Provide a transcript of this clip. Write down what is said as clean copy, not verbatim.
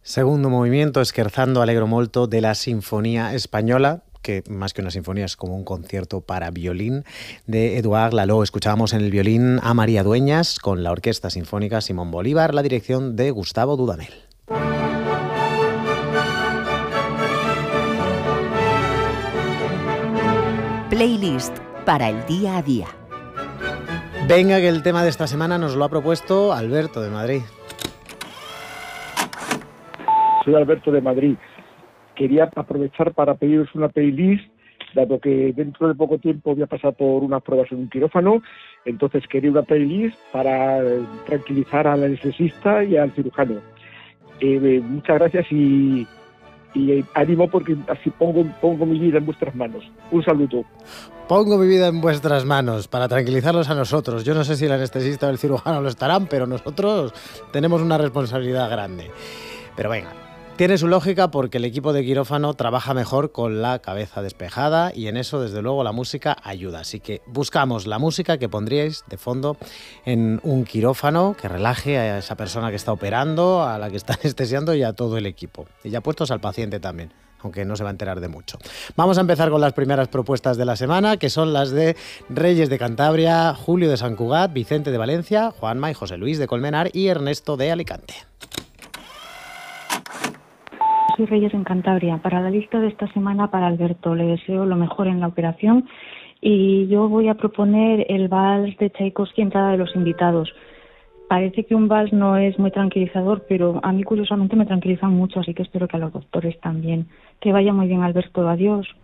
Segundo movimiento, Scherzando allegro molto, de la Sinfonía Española, que más que una sinfonía es como un concierto para violín, de Édouard Lalo. Escuchábamos en el violín a María Dueñas, con la Orquesta Sinfónica Simón Bolívar, la dirección de Gustavo Dudamel. Playlist para el día a día. Venga, que el tema de esta semana nos lo ha propuesto Alberto de Madrid. Soy Alberto de Madrid. Quería aprovechar para pediros una playlist, dado que dentro de poco tiempo voy a pasar por unas pruebas en un quirófano, entonces quería una playlist para tranquilizar al anestesista y al cirujano. Muchas gracias y ánimo, porque así pongo mi vida en vuestras manos. Un saludo. Pongo mi vida en vuestras manos para tranquilizarlos a nosotros. Yo no sé si el anestesista o el cirujano lo estarán, pero nosotros tenemos una responsabilidad grande. Pero venga, tiene su lógica porque el equipo de quirófano trabaja mejor con la cabeza despejada y en eso, desde luego, la música ayuda. Así que buscamos la música que pondríais de fondo en un quirófano que relaje a esa persona que está operando, a la que está anestesiando y a todo el equipo. Y ya puestos al paciente también, aunque no se va a enterar de mucho. Vamos a empezar con las primeras propuestas de la semana, que son las de Reyes de Cantabria, Julio de Sant Cugat, Vicente de Valencia, Juanma y José Luis de Colmenar y Ernesto de Alicante. Soy Reyes en Cantabria. Para la lista de esta semana, para Alberto, le deseo lo mejor en la operación y yo voy a proponer el vals de Tchaikovsky, Entrada de los invitados. Parece que un vals no es muy tranquilizador, pero a mí curiosamente me tranquilizan mucho, así que espero que a los doctores también. Que vaya muy bien, Alberto. Adiós.